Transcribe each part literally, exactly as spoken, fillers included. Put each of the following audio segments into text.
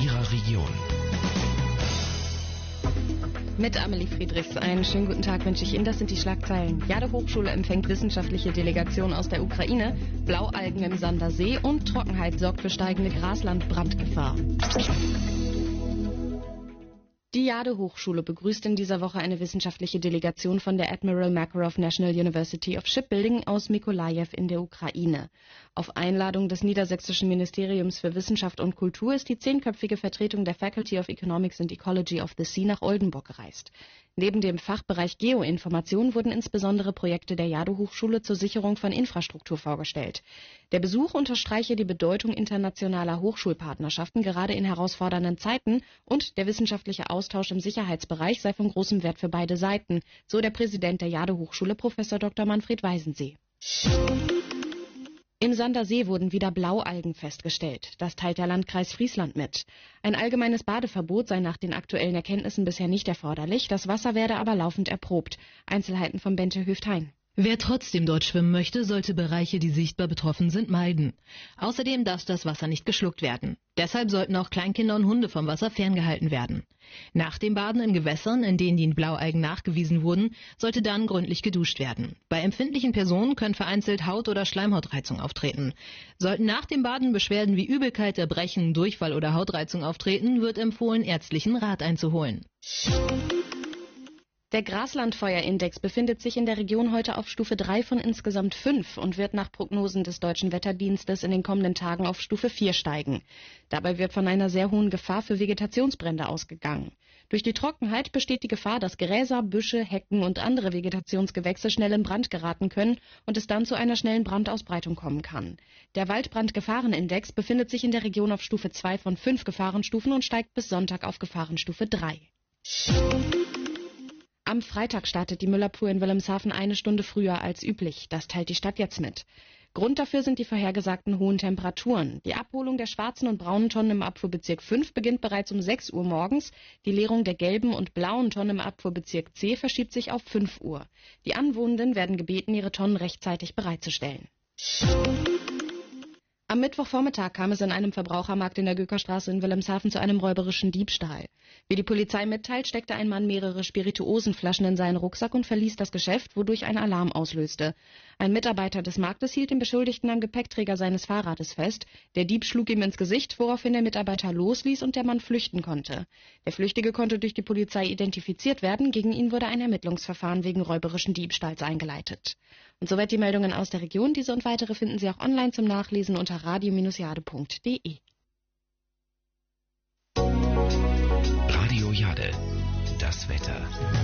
Ihrer Region. Mit Amelie Friedrichs. Einen schönen guten Tag wünsche ich Ihnen. Das sind die Schlagzeilen. Jade-Hochschule empfängt wissenschaftliche Delegation aus der Ukraine. Blaualgen im Sandersee und Trockenheit sorgt für steigende Graslandbrandgefahr. Die Jade-Hochschule begrüßt in dieser Woche eine wissenschaftliche Delegation von der Admiral Makarov National University of Shipbuilding aus Mykolajiw in der Ukraine. Auf Einladung des Niedersächsischen Ministeriums für Wissenschaft und Kultur ist die zehnköpfige Vertretung der Faculty of Economics and Ecology of the Sea nach Oldenburg gereist. Neben dem Fachbereich Geoinformation wurden insbesondere Projekte der Jade-Hochschule zur Sicherung von Infrastruktur vorgestellt. Der Besuch unterstreiche die Bedeutung internationaler Hochschulpartnerschaften gerade in herausfordernden Zeiten und der wissenschaftliche Austausch im Sicherheitsbereich sei von großem Wert für beide Seiten, so der Präsident der Jade-Hochschule, Professor Doktor Manfred Weisensee. Im Sandersee wurden wieder Blaualgen festgestellt. Das teilt der Landkreis Friesland mit. Ein allgemeines Badeverbot sei nach den aktuellen Erkenntnissen bisher nicht erforderlich. Das Wasser werde aber laufend erprobt. Einzelheiten von Bente Höft-Hein. Wer trotzdem dort schwimmen möchte, sollte Bereiche, die sichtbar betroffen sind, meiden. Außerdem darf das Wasser nicht geschluckt werden. Deshalb sollten auch Kleinkinder und Hunde vom Wasser ferngehalten werden. Nach dem Baden in Gewässern, in denen die Blaualgen nachgewiesen wurden, sollte dann gründlich geduscht werden. Bei empfindlichen Personen können vereinzelt Haut- oder Schleimhautreizung auftreten. Sollten nach dem Baden Beschwerden wie Übelkeit, Erbrechen, Durchfall oder Hautreizung auftreten, wird empfohlen, ärztlichen Rat einzuholen. Der Graslandfeuerindex befindet sich in der Region heute auf Stufe drei von insgesamt fünf und wird nach Prognosen des Deutschen Wetterdienstes in den kommenden Tagen auf Stufe vier steigen. Dabei wird von einer sehr hohen Gefahr für Vegetationsbrände ausgegangen. Durch die Trockenheit besteht die Gefahr, dass Gräser, Büsche, Hecken und andere Vegetationsgewächse schnell in Brand geraten können und es dann zu einer schnellen Brandausbreitung kommen kann. Der Waldbrandgefahrenindex befindet sich in der Region auf Stufe zwei von fünf Gefahrenstufen und steigt bis Sonntag auf Gefahrenstufe drei. Am Freitag startet die Müllabfuhr in Wilhelmshaven eine Stunde früher als üblich. Das teilt die Stadt jetzt mit. Grund dafür sind die vorhergesagten hohen Temperaturen. Die Abholung der schwarzen und braunen Tonnen im Abfuhrbezirk fünf beginnt bereits um sechs Uhr morgens. Die Leerung der gelben und blauen Tonnen im Abfuhrbezirk C verschiebt sich auf fünf Uhr. Die Anwohnenden werden gebeten, ihre Tonnen rechtzeitig bereitzustellen. Am Mittwochvormittag kam es in einem Verbrauchermarkt in der Gökerstraße in Wilhelmshaven zu einem räuberischen Diebstahl. Wie die Polizei mitteilt, steckte ein Mann mehrere Spirituosenflaschen in seinen Rucksack und verließ das Geschäft, wodurch ein Alarm auslöste. Ein Mitarbeiter des Marktes hielt den Beschuldigten am Gepäckträger seines Fahrrades fest. Der Dieb schlug ihm ins Gesicht, woraufhin der Mitarbeiter losließ und der Mann flüchten konnte. Der Flüchtige konnte durch die Polizei identifiziert werden. Gegen ihn wurde ein Ermittlungsverfahren wegen räuberischen Diebstahls eingeleitet. Und soweit die Meldungen aus der Region. Diese und weitere finden Sie auch online zum Nachlesen unter radio Bindestrich jade punkt de. Radio Jade, das Wetter.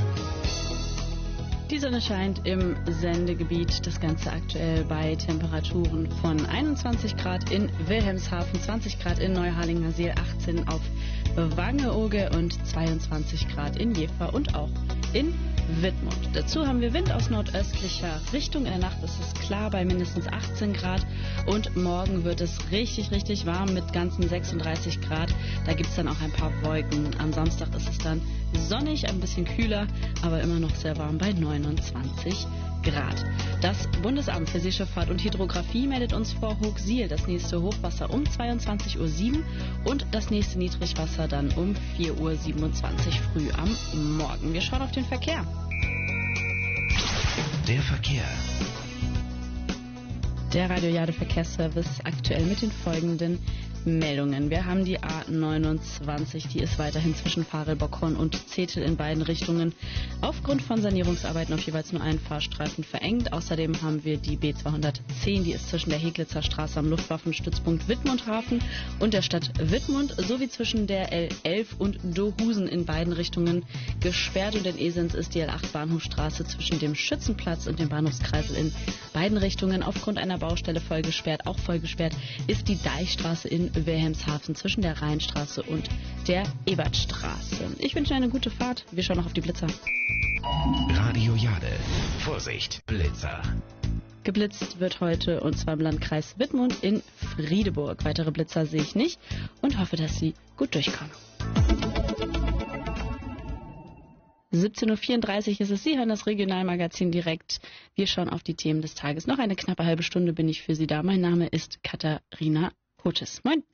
Die Sonne scheint im Sendegebiet, das Ganze aktuell bei Temperaturen von einundzwanzig Grad in Wilhelmshaven, zwanzig Grad in Neuharlingersiel, achtzehn auf Wangerooge und zweiundzwanzig Grad in Jever und auch in Wittmund. Dazu haben wir Wind aus nordöstlicher Richtung. In der Nacht ist es klar bei mindestens achtzehn Grad und morgen wird es richtig, richtig warm mit ganzen sechsunddreißig Grad. Da gibt es dann auch ein paar Wolken. Am Samstag ist es dann sonnig, ein bisschen kühler, aber immer noch sehr warm bei neunundzwanzig Grad. Das Bundesamt für Seeschifffahrt und Hydrographie meldet uns vor Hochsiel das nächste Hochwasser um zweiundzwanzig Uhr sieben und das nächste Niedrigwasser dann um vier Uhr siebenundzwanzig früh am Morgen. Wir schauen auf den Verkehr. Der Verkehr. Der Radio Jade Verkehrsservice aktuell mit den folgenden Meldungen. Wir haben die A neunundzwanzig, die ist weiterhin zwischen Farel-Bockhorn und Zetel in beiden Richtungen aufgrund von Sanierungsarbeiten auf jeweils nur einen Fahrstreifen verengt. Außerdem haben wir die B zweihundertzehn, die ist zwischen der Heglitzer Straße am Luftwaffenstützpunkt Wittmundhafen und der Stadt Wittmund sowie zwischen der L elf und Dohusen in beiden Richtungen gesperrt und in Esens ist die L acht Bahnhofstraße zwischen dem Schützenplatz und dem Bahnhofskreisel in beiden Richtungen aufgrund einer Baustelle voll gesperrt. Auch voll gesperrt ist die Deichstraße in Wilhelmshaven zwischen der Rheinstraße und der Ebertstraße. Ich wünsche eine gute Fahrt. Wir schauen noch auf die Blitzer. Radio Jade. Vorsicht, Blitzer. Geblitzt wird heute und zwar im Landkreis Wittmund in Friedeburg. Weitere Blitzer sehe ich nicht und hoffe, dass Sie gut durchkommen. siebzehn Uhr vierunddreißig ist es. Sie hören das Regionalmagazin direkt. Wir schauen auf die Themen des Tages. Noch eine knappe halbe Stunde bin ich für Sie da. Mein Name ist Katharina Kotes. Moin.